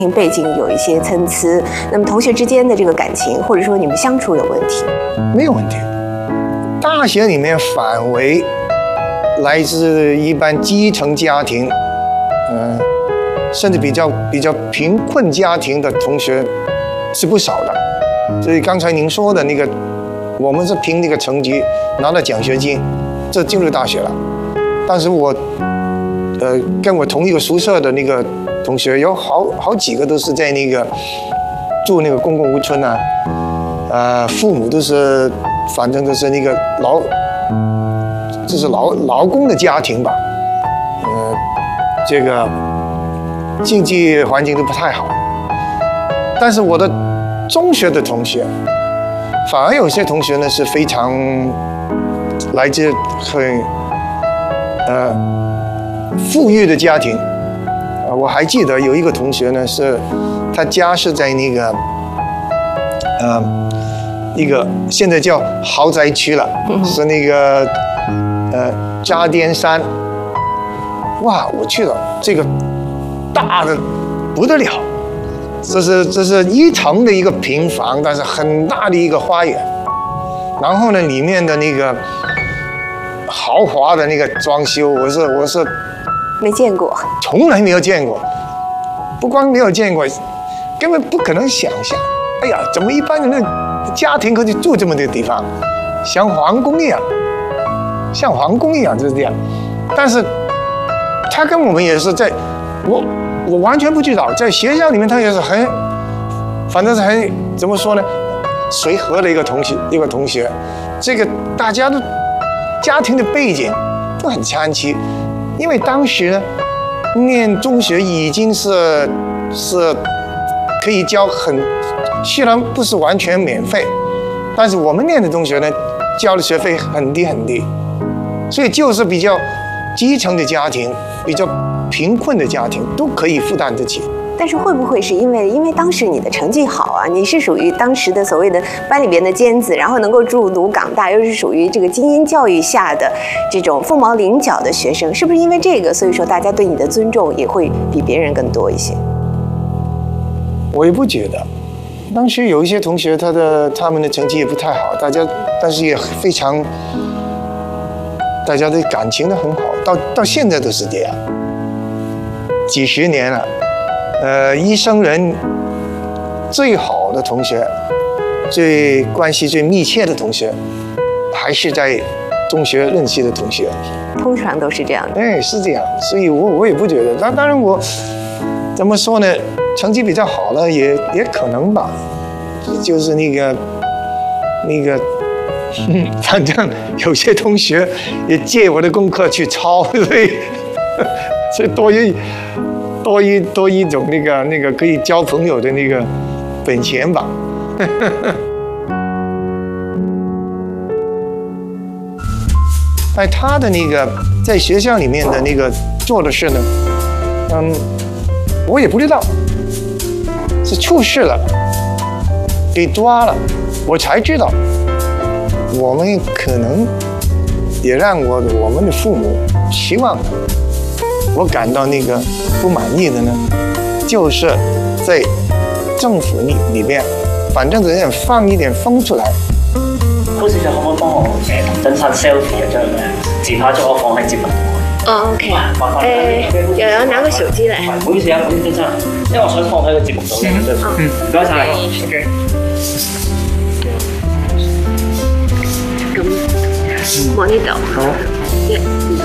背景有一些参差，那么同学之间的这个感情，或者说你们相处有问题？ 没有问题。大学里面反为来自一般基层家庭，甚至比较贫困家庭的同学是不少的。所以刚才您说的那个，我们是凭那个成绩拿到奖学金，这进入大学了。但是我，跟我同一个宿舍的那个同学有好几个都是在那个住那个公共屋村啊，父母都是反正都是那个就是劳工的家庭吧，这个经济环境都不太好。但是我的中学的同学，反而有些同学呢是非常来自很富裕的家庭。我还记得有一个同学呢，他家是在那个一个现在叫豪宅区了，是那个渣甸山。哇，我去了，这个大的不得了，这是一层的一个平房，但是很大的一个花园。然后呢，里面的那个豪华的那个装修，我是没见过， 从来没有见过。不光没有见过，根本不可能想象。哎呀，怎么一般人的家庭可以住这么的地方，像皇宫一样，就是这样。但是他跟我们也是在，我完全不知道，在学校里面他也是反正是很怎么说呢，随和的一个同学。这个大家的家庭的背景都很参差，因为当时呢，念中学已经是可以交虽然不是完全免费，但是我们念的中学呢，交的学费很低很低，所以就是比较基层的家庭、比较贫困的家庭都可以负担得起。 但是会不会是因为当时你的成绩好啊，你是属于当时的所谓的班里边的尖子，然后能够入读港大，又是属于这个精英教育下的这种凤毛麟角的学生，是不是因为这个，所以说大家对你的尊重也会比别人更多一些？ 我也不觉得，当时有一些同学他们的成绩也不太好，但是也非常，大家的感情都很好，到现在都是这样，几十年了。一生人最好的同学，关系最密切的同学，还是在中学认识的同学。 通常都是这样的。 哎，是这样，所以我也不觉得。当然我怎么说呢？成绩比较好了也可能吧，就是那个，反正有些同学也借我的功课去抄，所以多一种那个可以交朋友的那个本钱吧。哎，他的那个在学校里面的那个做的事呢，我也不知道，是出事了，被抓了，我才知道。我们可能也让我们的父母希望我感到那个不满意的呢，就是在政府里边，反正只想放一點風出嚟。 高小姐可唔可以幫我同真實 selfie 一張自拍咗我放喺節目度？ 哦 ，OK。又有拿個手機嚟。 唔好意思啊，唔好意思真係，因為我想放喺個節目度嘅。唔該晒。OK。 咁望呢度。好。1、2。